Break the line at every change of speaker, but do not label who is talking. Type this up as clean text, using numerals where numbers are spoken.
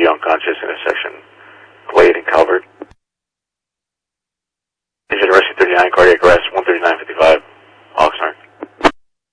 unconscious in a section of Wade and Calvert.